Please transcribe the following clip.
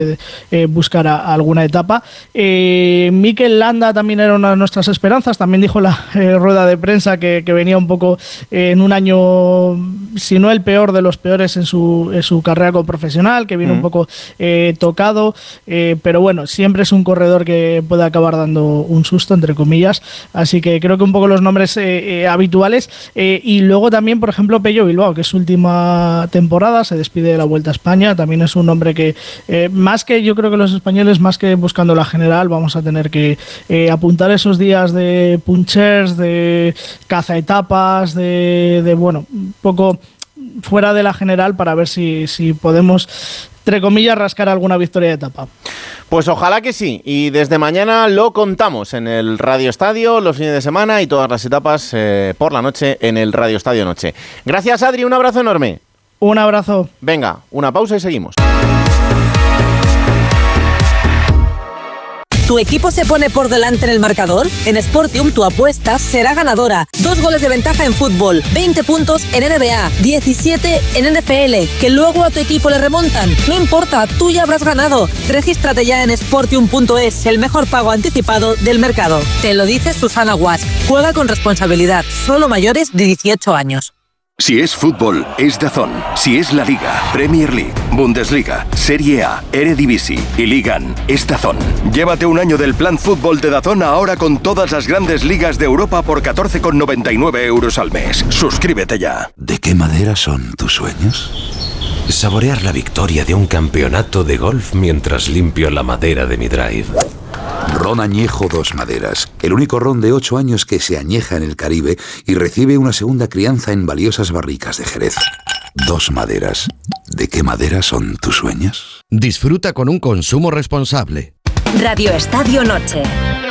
buscar alguna etapa. Mikel Landa también era una de nuestras esperanzas, también dijo en la rueda de prensa que venía un poco en un año, si no el peor de los peores en su carrera como profesional, que viene un poco tocado, pero bueno, siempre es un corredor que puede acabar dando un susto, entre comillas, así que creo que un poco los nombres habituales, y luego también, por ejemplo, Pello Bilbao, que es su última temporada, se despide de la Vuelta a España, también es un hombre que más que yo creo que los españoles, más que buscando la general, vamos a tener que apuntar esos días de punchers, de caza etapas, de bueno, un poco fuera de la general para ver si podemos, entre comillas, rascar alguna victoria de etapa. Pues ojalá que sí, y desde mañana lo contamos en el Radio Estadio, los fines de semana y todas las etapas por la noche en el Radio Estadio Noche. Gracias, Adri, un abrazo enorme. Un abrazo. Venga, una pausa y seguimos. ¿Tu equipo se pone por delante en el marcador? En Sportium tu apuesta será ganadora. 2 goles de ventaja en fútbol, 20 puntos en NBA, 17 en NFL, que luego a tu equipo le remontan. No importa, tú ya habrás ganado. Regístrate ya en Sportium.es, el mejor pago anticipado del mercado. Te lo dice Susana Guas. Juega con responsabilidad, solo mayores de 18 años. Si es fútbol, es DAZN. Si es la Liga, Premier League, Bundesliga, Serie A, Eredivisie y Ligan, es DAZN. Llévate un año del plan fútbol de DAZN ahora con todas las grandes ligas de Europa por 14,99 € al mes. Suscríbete ya. ¿De qué madera son tus sueños? Saborear la victoria de un campeonato de golf mientras limpio la madera de mi drive. Ron Añejo Dos Maderas, el único ron de 8 años que se añeja en el Caribe y recibe una segunda crianza en valiosas barricas de Jerez. Dos Maderas. ¿De qué madera son tus sueños? Disfruta con un consumo responsable. Radio Estadio Noche.